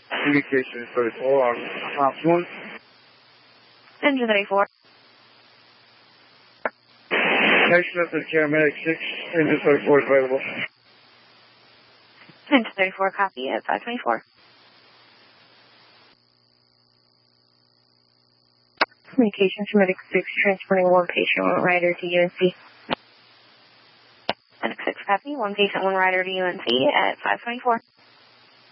Communication 34 on Ops 1. Engine 34. Next up is Paramedic 6, Engine 34 is available. Engine 34, copy at 524. Communication for Medic 6, transporting one patient, one rider to UNC. Medic 6, copy, one patient, one rider to UNC at 524.